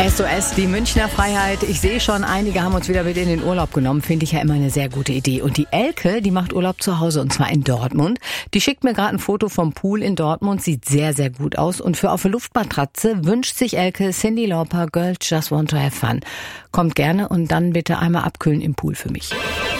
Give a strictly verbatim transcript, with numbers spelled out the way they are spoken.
S O S, die Münchner Freiheit. Ich sehe schon, einige haben uns wieder mit in den Urlaub genommen. Finde ich ja immer eine sehr gute Idee. Und die Elke, die macht Urlaub zu Hause und zwar in Dortmund. Die schickt mir gerade ein Foto vom Pool in Dortmund. Sieht sehr, sehr gut aus. Und für auf der Luftmatratze wünscht sich Elke Cyndi Lauper, Girls Just Want to Have Fun. Kommt gerne und dann bitte einmal abkühlen im Pool für mich.